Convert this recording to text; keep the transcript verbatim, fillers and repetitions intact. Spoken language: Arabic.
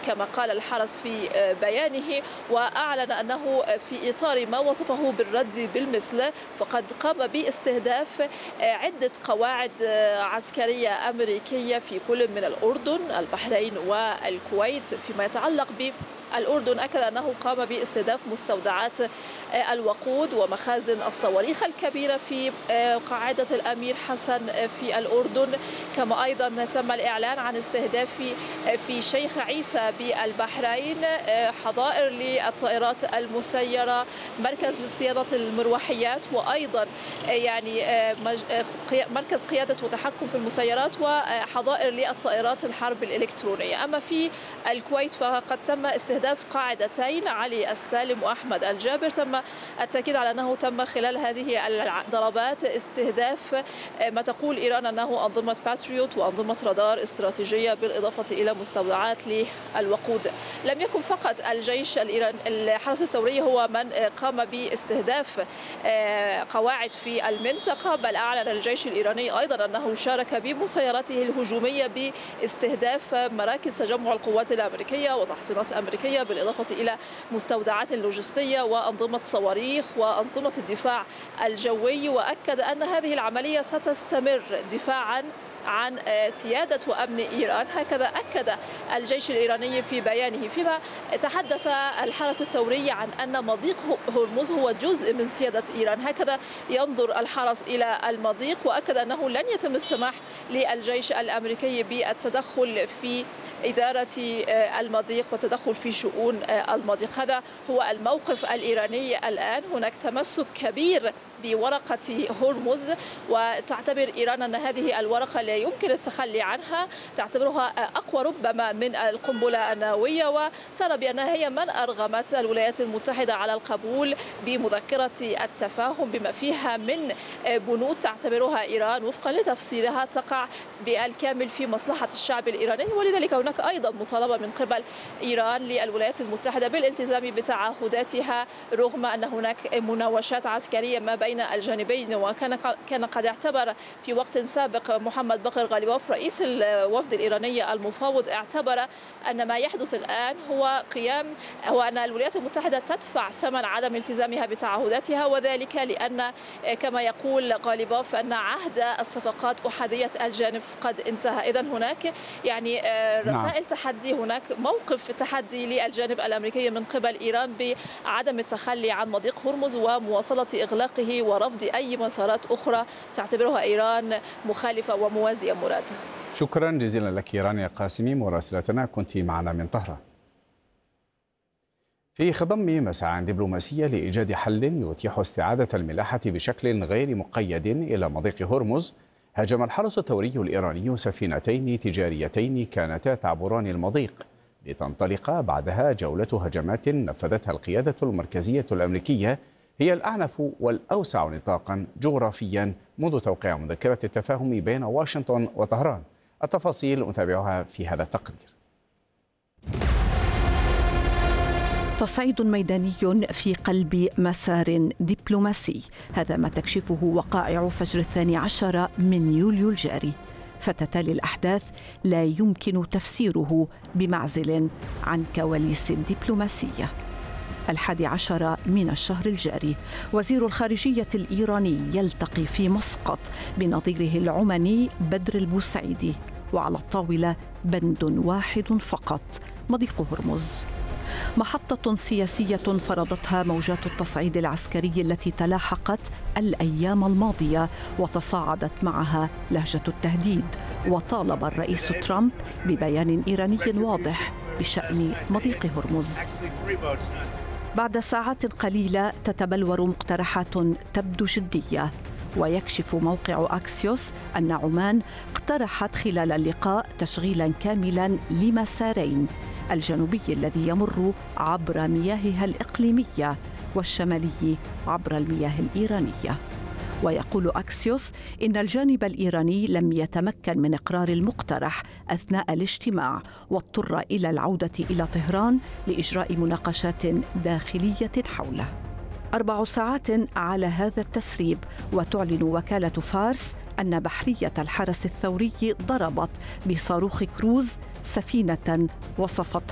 كما قال الحرس في بيانه، وأعلن أنه في إطار ما وصفه بالرد بالمثل فقد قام باستهداف عدة قواعد عسكرية أمريكية في كل من الأردن، البحرين والكويت. فيما يتعلق ب الأردن أكد أنه قام باستهداف مستودعات الوقود ومخازن الصواريخ الكبيرة في قاعدة الأمير حسن في الأردن. كما أيضا تم الإعلان عن استهداف في شيخ عيسى بالبحرين حظائر للطائرات المسيرة، مركز لصيانة المروحيات، وأيضا يعني مركز قيادة وتحكم في المسيرات وحظائر للطائرات الحرب الإلكترونية. أما في الكويت فقد تم استهداف قاعدتين علي السالم وأحمد الجابر. تم التأكيد على أنه تم خلال هذه الضربات استهداف ما تقول إيران أنه أنظمة باتريوت وأنظمة رادار استراتيجية بالإضافة إلى مستودعات للوقود. لم يكن فقط الجيش الإيراني الحرس الثوري هو من قام باستهداف قواعد في المنطقة، بل أعلن الجيش الإيراني أيضا أنه شارك بمسيرته الهجومية باستهداف مراكز تجمع القوات الأمريكية وتحصينات أمريكية بالإضافة إلى مستودعات اللوجستية وأنظمة صواريخ وأنظمة الدفاع الجوي. وأكد أن هذه العملية ستستمر دفاعا عن سيادة وأمن إيران. هكذا أكد الجيش الإيراني في بيانه. فيما تحدث الحرس الثوري عن أن مضيق هرمز هو جزء من سيادة إيران، هكذا ينظر الحرس إلى المضيق، وأكد أنه لن يتم السماح للجيش الأمريكي بالتدخل في إدارة المضيق والتدخل في شؤون المضيق. هذا هو الموقف الإيراني الآن. هناك تمسك كبير بورقة هرمز، وتعتبر إيران أن هذه الورقة لا يمكن التخلي عنها، تعتبرها أقوى ربما من القنبلة النووية، وترى بأنها هي من أرغمت الولايات المتحدة على القبول بمذكرة التفاهم بما فيها من بنود تعتبرها إيران وفقا لتفسيرها تقع بالكامل في مصلحة الشعب الإيراني. ولذلك هناك أيضا مطالبة من قبل إيران للولايات المتحدة بالالتزام بتعهداتها رغم أن هناك مناوشات عسكرية ما بين الجانبين. وكان كان قد اعتبر في وقت سابق محمد بقر غالباف رئيس الوفد الإيراني المفاوض اعتبر أن ما يحدث الآن هو قيام هو أن الولايات المتحدة تدفع ثمن عدم التزامها بتعهداتها، وذلك لأن كما يقول غالباف أن عهد الصفقات أحادية الجانب قد انتهى. إذن هناك يعني رسائل نعم. تحدي، هناك موقف تحدي للجانب الأمريكي من قبل إيران بعدم التخلي عن مضيق هرمز ومواصلة إغلاقه ورفض أي مسارات أخرى تعتبرها إيران مخالفة وموازية. مراد، شكرا جزيلا لك رانيا قاسمي مراسلتنا، كنت معنا من طهران. في خضم مساعٍ دبلوماسية لإيجاد حل يتيح استعادة الملاحة بشكل غير مقيد إلى مضيق هرمز، هاجم الحرس الثوري الإيراني سفينتين تجاريتين كانتا تعبران المضيق، لتنطلق بعدها جولة هجمات نفذتها القيادة المركزية الأمريكية هي الأعنف والأوسع نطاقا جغرافيا منذ توقيع مذكرة التفاهم بين واشنطن وطهران. التفاصيل نتابعها في هذا التقرير. تصعيد ميداني في قلب مسار دبلوماسي، هذا ما تكشفه وقائع فجر الثاني عشر من يوليو الجاري، فتتالي الأحداث لا يمكن تفسيره بمعزل عن كواليس الدبلوماسية. الحادي عشر من الشهر الجاري وزير الخارجية الإيراني يلتقي في مسقط بنظيره العماني بدر البوسعيدي، وعلى الطاولة بند واحد فقط: مضيق هرمز. محطة سياسية فرضتها موجات التصعيد العسكري التي تلاحقت الأيام الماضية وتصاعدت معها لهجة التهديد، وطالب الرئيس ترامب ببيان إيراني واضح بشأن مضيق هرمز. بعد ساعات قليلة تتبلور مقترحات تبدو جدية، ويكشف موقع أكسيوس أن عمان اقترحت خلال اللقاء تشغيلا كاملا لمسارين: الجنوبي الذي يمر عبر مياهها الإقليمية، والشمالي عبر المياه الإيرانية. ويقول أكسيوس إن الجانب الإيراني لم يتمكن من إقرار المقترح أثناء الاجتماع، واضطر إلى العودة إلى طهران لإجراء مناقشات داخلية حوله. أربع ساعات على هذا التسريب، وتعلن وكالة فارس أن بحرية الحرس الثوري ضربت بصاروخ كروز سفينة وصفتها